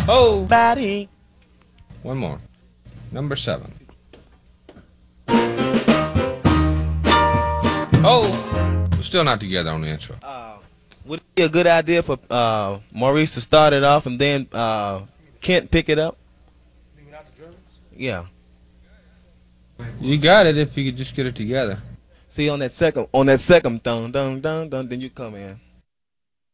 Oh, Body. one more. Number 7. Oh, we're still not together on the intro. Would it be a good idea for Maurice to start it off and then Kent pick it up? Yeah. You got it if you could just get it together. See, on that second dun dun dun dun, then you come in.